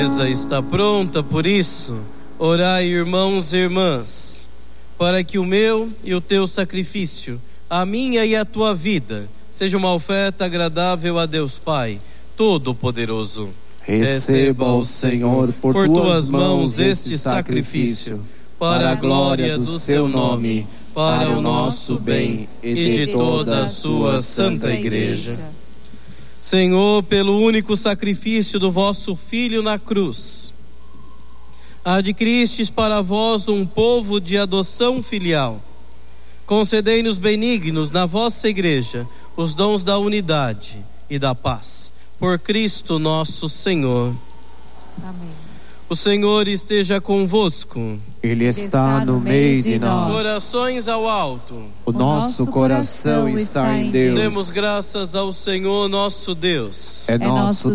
A mesa está pronta, por isso, orai, irmãos e irmãs, para que o meu e o teu sacrifício, a minha e a tua vida, seja uma oferta agradável a Deus Pai Todo-Poderoso. Receba, ó Senhor, por tuas mãos este sacrifício, para a glória do seu nome, para o nosso bem e de toda a sua santa igreja. Senhor, pelo único sacrifício do vosso Filho na cruz, adquiristes para vós um povo de adoção filial. Concedei-nos benignos na vossa igreja os dons da unidade e da paz. Por Cristo nosso Senhor. Amém. O Senhor esteja convosco. Ele está no meio de nós. Corações ao alto. O nosso coração está em Deus. Demos graças ao Senhor nosso Deus. É nosso